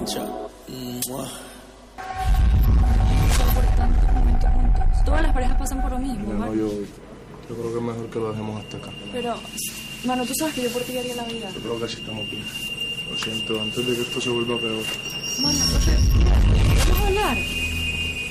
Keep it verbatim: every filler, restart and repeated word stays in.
mancha. Mua. Por tantos momentos juntos. Todas las parejas pasan por lo mismo, No, Manu. yo, yo creo que es mejor que lo dejemos hasta acá. Pero, Manu, tú sabes que yo por ti haría la vida. Yo creo que así estamos bien. Lo siento, antes de que esto se vuelva peor. Manu, no sé. Vamos a hablar.